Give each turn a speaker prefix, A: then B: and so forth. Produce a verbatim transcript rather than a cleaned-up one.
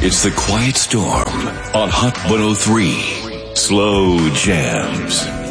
A: It's the Quiet Storm on Hot one oh three. Slow Jams.